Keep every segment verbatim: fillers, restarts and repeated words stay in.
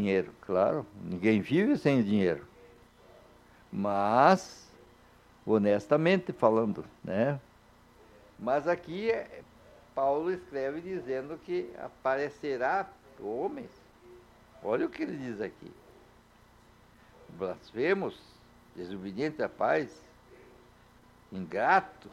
dinheiro, claro. Ninguém vive sem dinheiro. Mas, honestamente falando, né? Mas aqui Paulo escreve dizendo que aparecerá homens. Olha o que ele diz aqui. Blasfemos, desobedientes a pais, ingratos.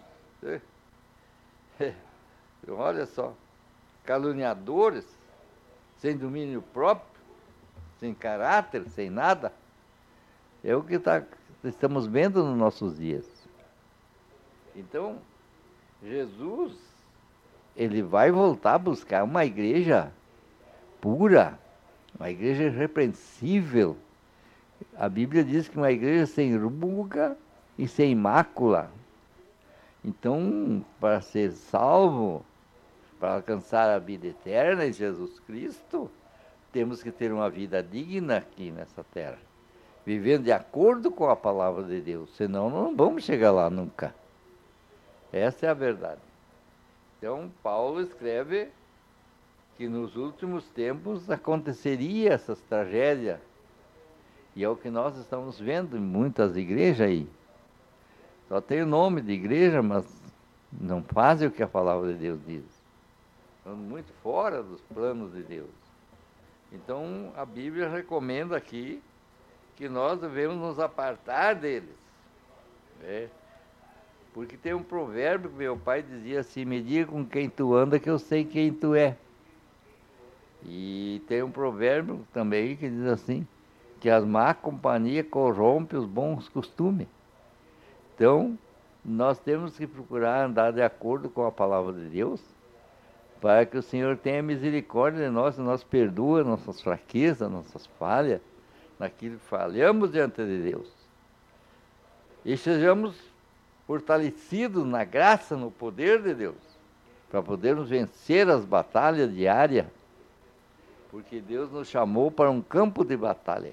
Olha só, caluniadores, sem domínio próprio, sem caráter, sem nada. É o que tá, estamos vendo nos nossos dias. Então, Jesus, ele vai voltar a buscar uma igreja pura, uma igreja irrepreensível. A Bíblia diz que uma igreja sem ruga e sem mácula. Então, para ser salvo, para alcançar a vida eterna em Jesus Cristo, temos que ter uma vida digna aqui nessa terra, vivendo de acordo com a palavra de Deus, senão não vamos chegar lá nunca. Essa é a verdade. Então, Paulo escreve que nos últimos tempos aconteceria essas tragédias, e é o que nós estamos vendo em muitas igrejas aí. Só tem o nome de igreja, mas não fazem o que a palavra de Deus diz. Estão muito fora dos planos de Deus. Então, a Bíblia recomenda aqui que nós devemos nos apartar deles. Né? Porque tem um provérbio que meu pai dizia assim: me diga com quem tu anda que eu sei quem tu é. E tem um provérbio também que diz assim, que as má companhia corrompe os bons costumes. Então, nós temos que procurar andar de acordo com a palavra de Deus, para que o Senhor tenha misericórdia de nós, e nós perdoa nossas fraquezas, nossas falhas, naquilo que falhamos diante de Deus. E sejamos fortalecidos na graça, no poder de Deus, para podermos vencer as batalhas diárias, porque Deus nos chamou para um campo de batalha.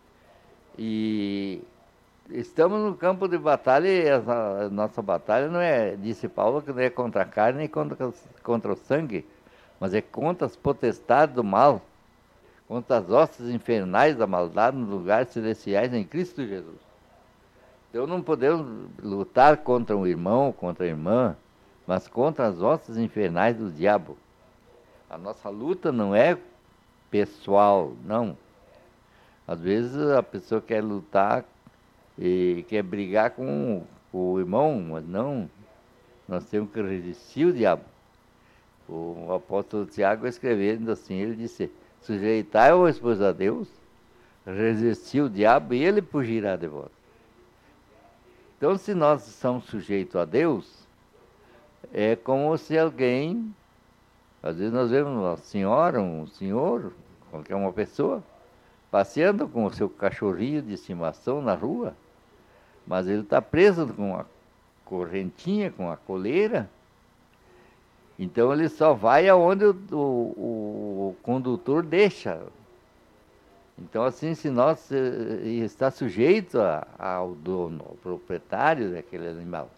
E estamos no campo de batalha, e a nossa batalha não é, disse Paulo, que não é contra a carne e contra, contra o sangue, mas é contra as potestades do mal, contra as hostes infernais da maldade nos lugares celestiais em Cristo Jesus. Então não podemos lutar contra um irmão, contra a irmã, mas contra as hostes infernais do diabo. A nossa luta não é pessoal, não. Às vezes a pessoa quer lutar e quer brigar com o irmão, mas não. Nós temos que resistir o diabo. O apóstolo Tiago escrevendo assim, ele disse: sujeitai-vos, pois, a Deus, resistir o diabo e ele fugirá de vós. Então, se nós somos sujeitos a Deus, é como se alguém, às vezes nós vemos uma senhora, um senhor, qualquer uma pessoa, passeando com o seu cachorrinho de estimação na rua, mas ele está preso com a correntinha, com a coleira. Então ele só vai aonde o, o, o condutor deixa. Então, assim, se nós eh, está sujeito a, ao dono, ao proprietário daquele animal.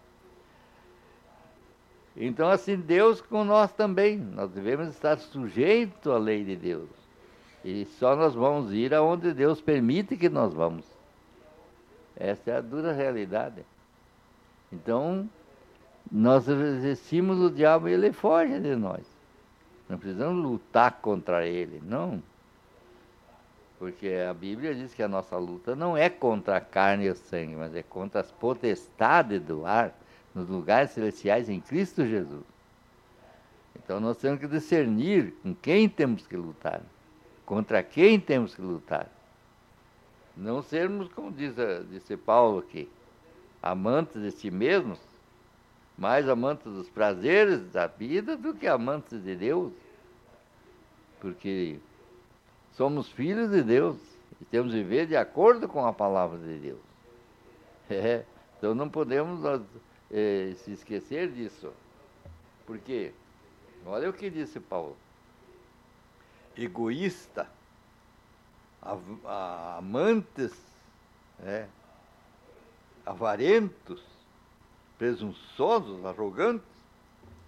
Então, assim, Deus com nós também. Nós devemos estar sujeitos à lei de Deus. E só nós vamos ir aonde Deus permite que nós vamos. Essa é a dura realidade. Então, nós resistimos o diabo e ele foge de nós. Não precisamos lutar contra ele, não. Porque a Bíblia diz que a nossa luta não é contra a carne e o sangue, mas é contra as potestades do ar, nos lugares celestiais em Cristo Jesus. Então nós temos que discernir com quem temos que lutar, contra quem temos que lutar. Não sermos, como diz, disse Paulo aqui, amantes de si mesmos, mais amantes dos prazeres da vida do que amantes de Deus. Porque somos filhos de Deus e temos que viver de acordo com a palavra de Deus. É, então não podemos nós, é, se esquecer disso. Porque, olha o que disse Paulo: egoísta, av- a- amantes, é, avarentos, presunçosos, arrogantes.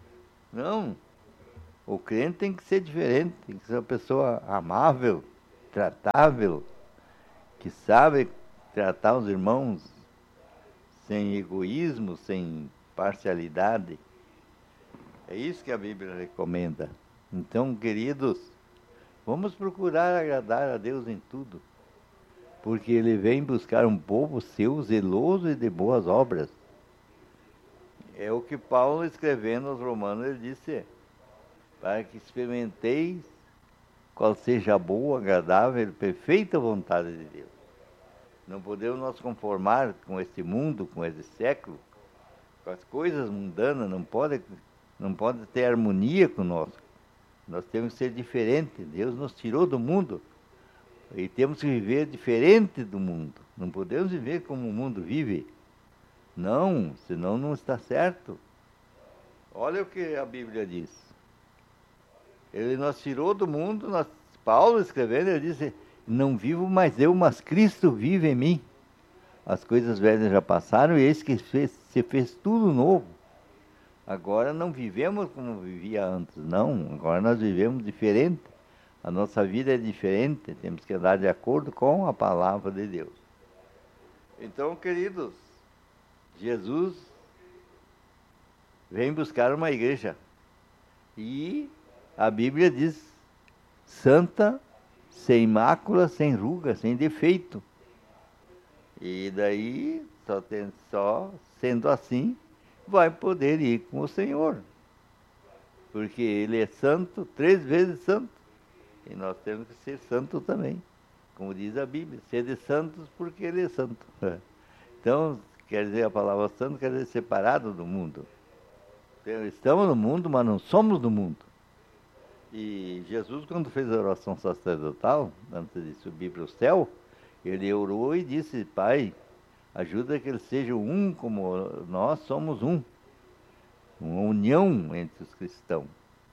Não. O crente tem que ser diferente, tem que ser uma pessoa amável, tratável, que sabe tratar os irmãos sem egoísmo, sem parcialidade. É isso que a Bíblia recomenda. Então, queridos, vamos procurar agradar a Deus em tudo, porque Ele vem buscar um povo seu zeloso e de boas obras. É o que Paulo, escrevendo aos Romanos, ele disse: para que experimenteis qual seja a boa, agradável e perfeita vontade de Deus. Não podemos nos conformar com este mundo, com esse século, com as coisas mundanas, não pode, não pode ter harmonia conosco. Nós temos que ser diferentes. Deus nos tirou do mundo e temos que viver diferente do mundo. Não podemos viver como o mundo vive. Não, senão não está certo. Olha o que a Bíblia diz. Ele nos tirou do mundo, nós, Paulo escrevendo, ele disse: não vivo mais eu, mas Cristo vive em mim. As coisas velhas já passaram e eis que fez, se fez tudo novo. Agora não vivemos como vivia antes, não. Agora nós vivemos diferente. A nossa vida é diferente, temos que andar de acordo com a palavra de Deus. Então, queridos, Jesus vem buscar uma igreja. E a Bíblia diz: santa, sem mácula, sem ruga, sem defeito. E daí, só, tem, só sendo assim, vai poder ir com o Senhor. Porque Ele é santo, três vezes santo. E nós temos que ser santos também. Como diz a Bíblia, sede santos porque Ele é santo. Então, quer dizer, a palavra santo quer dizer separado do mundo. Então, estamos no mundo, mas não somos do mundo. E Jesus, quando fez a oração sacerdotal, antes de subir para o céu, ele orou e disse: Pai, ajuda que eles sejam um como nós somos um. Uma união entre os cristãos.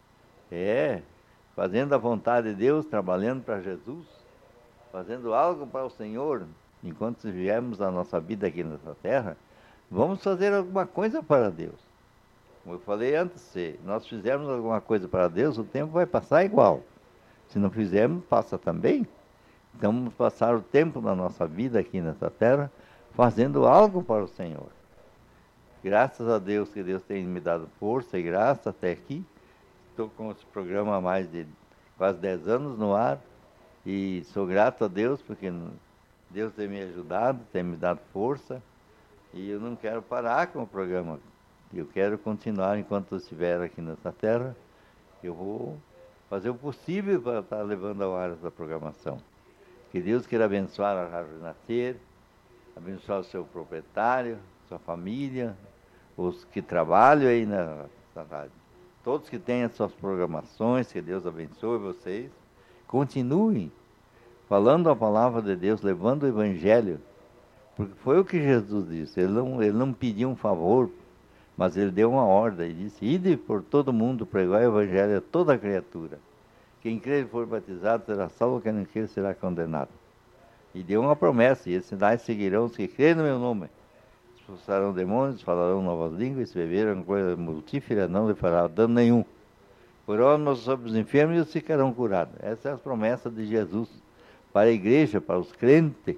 É, fazendo a vontade de Deus, trabalhando para Jesus, fazendo algo para o Senhor. Enquanto vivemos a nossa vida aqui nessa terra, vamos fazer alguma coisa para Deus. Como eu falei antes, se nós fizermos alguma coisa para Deus, o tempo vai passar igual. Se não fizermos, passa também. Então vamos passar o tempo da nossa vida aqui nessa terra fazendo algo para o Senhor. Graças a Deus que Deus tem me dado força e graça até aqui. Estou com esse programa há mais de quase dez anos no ar e sou grato a Deus porque Deus tem me ajudado, tem me dado força e eu não quero parar com o programa. Eu quero continuar enquanto eu estiver aqui nessa terra. Eu vou fazer o possível para estar levando ao ar essa programação. Que Deus queira abençoar a Rádio Renascer, abençoar o seu proprietário, sua família, os que trabalham aí na, na rádio. Todos que têm as suas programações, que Deus abençoe vocês. Continuem falando a palavra de Deus, levando o Evangelho. Porque foi o que Jesus disse. Ele não, ele não pediu um favor, mas ele deu uma ordem. Ele disse: ide por todo mundo, pregar o Evangelho a toda criatura. Quem crer e for batizado será salvo, quem não crer será condenado. E deu uma promessa: e esses sinais seguirão os que crerem no meu nome. Expulsarão demônios, falarão novas línguas, se beberam coisa mortífera, não lhe fará dano nenhum. Porão sobre os enfermos e eles ficarão curados. Essa é a promessa de Jesus para a igreja, para os crentes.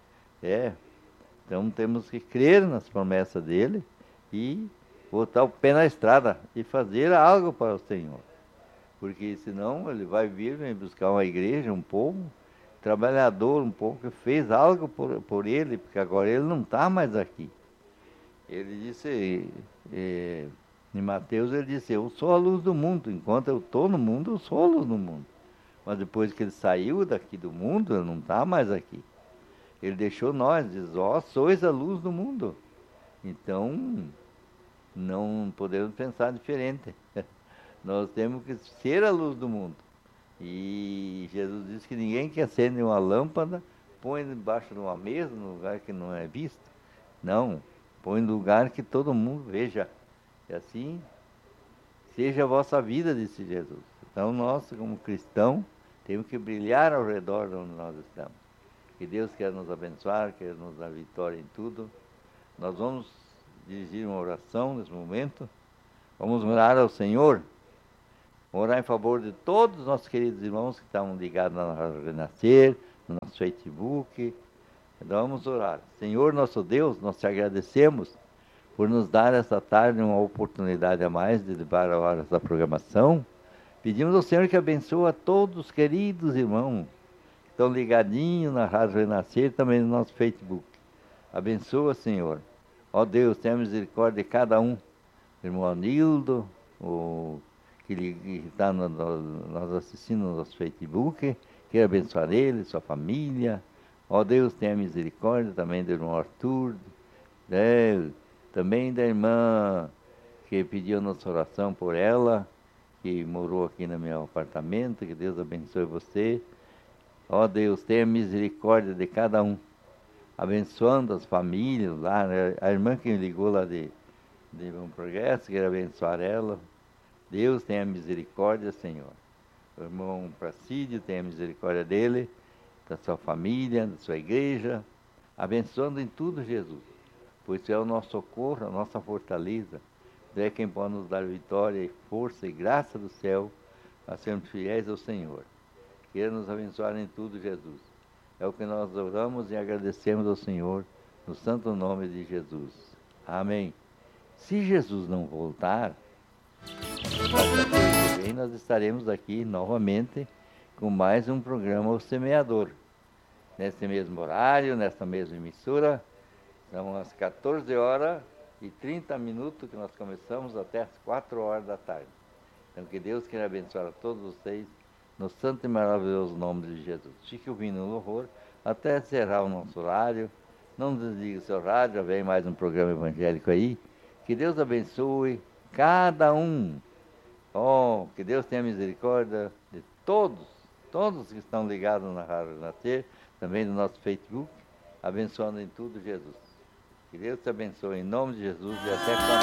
É. Então temos que crer nas promessas dele e botar o pé na estrada e fazer algo para o Senhor. Porque senão ele vai vir, vem buscar uma igreja, um povo trabalhador, um povo que fez algo por, por ele, porque agora ele não está mais aqui. Ele disse, é, em Mateus, ele disse: eu sou a luz do mundo. Enquanto eu estou no mundo, eu sou a luz do mundo. Mas depois que ele saiu daqui do mundo, ele não está mais aqui. Ele deixou nós, diz: ó, sois a luz do mundo. Então, não podemos pensar diferente. Nós temos que ser a luz do mundo. E Jesus disse que ninguém que acende uma lâmpada põe debaixo de uma mesa, num lugar que não é visto. Não, põe no lugar que todo mundo veja. E assim, seja a vossa vida, disse Jesus. Então nós, como cristãos, temos que brilhar ao redor de onde nós estamos. Que Deus quer nos abençoar, quer nos dar vitória em tudo. Nós vamos dirigir uma oração nesse momento. Vamos orar ao Senhor. Orar em favor de todos os nossos queridos irmãos que estão ligados na Rádio Renascer, no nosso Facebook. Então vamos orar. Senhor nosso Deus, nós te agradecemos por nos dar esta tarde uma oportunidade a mais de levar a hora essa programação. Pedimos ao Senhor que abençoe a todos os queridos irmãos que estão ligadinhos na Rádio Renascer, também no nosso Facebook. Abençoa, Senhor. Ó Deus, tenha misericórdia de cada um. Irmão Anildo, o que está no, no, nós assistindo no nosso Facebook, quero abençoar ele, sua família. Ó Deus, tenha misericórdia também do irmão Arthur, né? Também da irmã que pediu a nossa oração por ela, que morou aqui no meu apartamento, que Deus abençoe você. Ó Deus, tenha misericórdia de cada um, abençoando as famílias lá, né? A irmã que me ligou lá de, de Bom Progresso, quero abençoar ela. Deus tenha misericórdia, Senhor. O irmão Pracídio, tenha misericórdia dele, da sua família, da sua igreja, abençoando em tudo Jesus, pois tu é o nosso socorro, a nossa fortaleza. Tu é quem pode nos dar vitória e força e graça do céu a sermos fiéis ao Senhor. Queira nos abençoar em tudo, Jesus. É o que nós oramos e agradecemos ao Senhor, no santo nome de Jesus. Amém. Se Jesus não voltar, quarta-feira que vem nós estaremos aqui novamente com mais um programa O Semeador. Nesse mesmo horário, nessa mesma emissora, são as quatorze horas e trinta minutos que nós começamos até as quatro horas da tarde. Então que Deus queira abençoar a todos vocês no santo e maravilhoso nome de Jesus. Fique ouvindo o louvor até encerrar o nosso horário. Não desligue o seu rádio, já vem mais um programa evangélico aí. Que Deus abençoe cada um. Oh, que Deus tenha misericórdia de todos, todos que estão ligados na Rádio Renascer, também no nosso Facebook, abençoando em tudo Jesus. Que Deus te abençoe em nome de Jesus e até quando